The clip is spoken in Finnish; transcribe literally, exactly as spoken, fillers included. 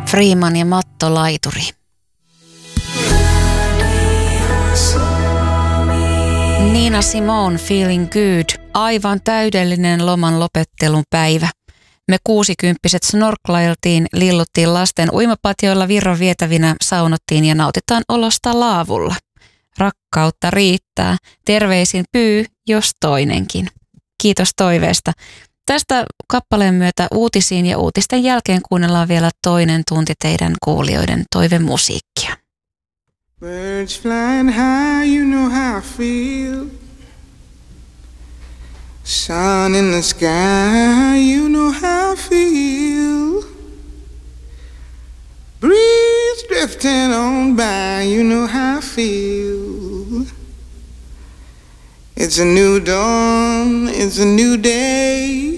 Freeman ja Matto Laituri. Nina Simone, Feeling Good. Aivan täydellinen loman lopettelun päivä. Me kuusikymppiset snorklailtiin, lilluttiin lasten uimapatjoilla virran vietävinä, saunottiin ja nautitaan olosta laavulla. Rakkautta riittää. Terveisin Pyy, jos toinenkin. Kiitos toiveesta. Tästä kappaleen myötä uutisiin ja uutisten jälkeen kuunnellaan vielä toinen tunti teidän kuulijoiden toivemusiikkia. Birds flying high, you know how I feel. Sun in the sky, you know how I feel. Breeze drifting on by, you know how I feel. It's a new dawn, it's a new day.